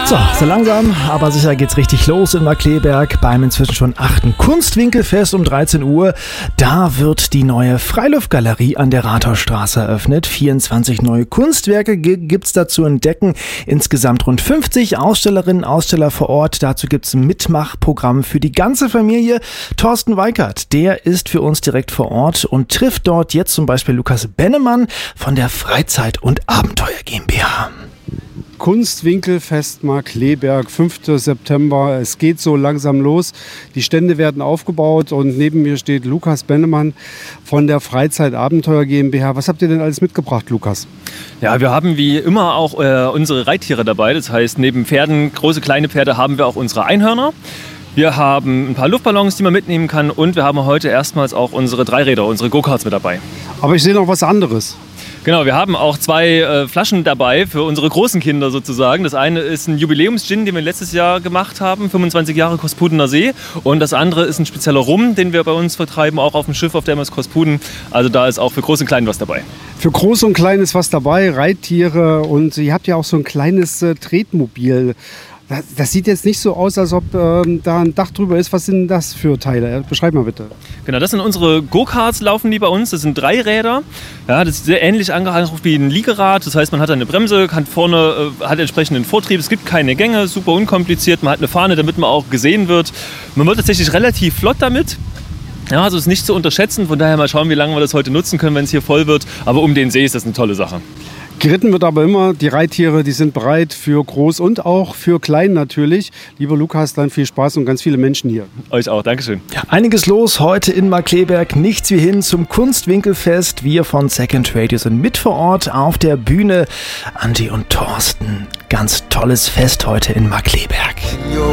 So langsam, aber sicher geht's richtig los in Markkleeberg beim inzwischen schon 8. Kunstwinkelfest um 13 Uhr. Da wird die neue Freiluftgalerie an der Rathausstraße eröffnet. 24 neue Kunstwerke gibt's da zu entdecken. Insgesamt rund 50 Ausstellerinnen, Aussteller vor Ort. Dazu gibt's ein Mitmachprogramm für die ganze Familie. Thorsten Weikert, der ist für uns direkt vor Ort und trifft dort jetzt zum Beispiel Lukas Bennemann von der Freizeit und Abenteuer GmbH. Kunstwinkelfest Markkleeberg, 5. September. Es geht so langsam los. Die Stände werden aufgebaut und neben mir steht Lukas Bennemann von der Freizeit Abenteuer GmbH. Was habt ihr denn alles mitgebracht, Lukas? Ja, wir haben wie immer auch unsere Reittiere dabei. Das heißt, neben Pferden, große, kleine Pferde, haben wir auch unsere Einhörner. Wir haben ein paar Luftballons, die man mitnehmen kann. Und wir haben heute erstmals auch unsere Dreiräder, unsere Go-Karts mit dabei. Aber ich sehe noch was anderes. Genau, wir haben auch 2 Flaschen dabei für unsere großen Kinder sozusagen. Das eine ist ein Jubiläums-Gin, den wir letztes Jahr gemacht haben, 25 Jahre Kospudener See. Und das andere ist ein spezieller Rum, den wir bei uns vertreiben, auch auf dem Schiff auf der MS Kospuden. Also da ist auch für Groß und Klein was dabei. Für Groß und Klein ist was dabei, Reittiere, und ihr habt ja auch so ein kleines Tretmobil. Das sieht jetzt nicht so aus, als ob da ein Dach drüber ist. Was sind das für Teile? Beschreib mal bitte. Genau, das sind unsere Go-Karts, laufen die bei uns. Das sind 3 Räder. Ja, das ist sehr ähnlich angehaucht wie ein Liegerad. Das heißt, man hat eine Bremse, kann vorne, hat entsprechenden Vortrieb. Es gibt keine Gänge, super unkompliziert. Man hat eine Fahne, damit man auch gesehen wird. Man wird tatsächlich relativ flott damit. Ja, also ist nicht zu unterschätzen. Von daher mal schauen, wie lange wir das heute nutzen können, wenn es hier voll wird. Aber um den See ist das eine tolle Sache. Geritten wird aber immer, die Reittiere, die sind bereit für Groß und auch für Klein natürlich. Lieber Lukas, dann viel Spaß und ganz viele Menschen hier. Euch auch, Dankeschön. Ja, einiges los heute in Markkleeberg, nichts wie hin zum Kunstwinkelfest. Wir von Second Radio sind mit vor Ort auf der Bühne. Andi und Thorsten, ganz tolles Fest heute in Markkleeberg.